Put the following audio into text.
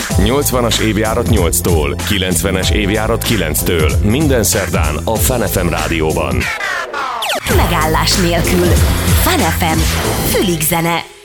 80-as évjárat 8-tól, 90-es évjárat 9-től. Minden szerdán a Fun FM rádióban. Megállás nélkül. Fun FM. Fülig zene.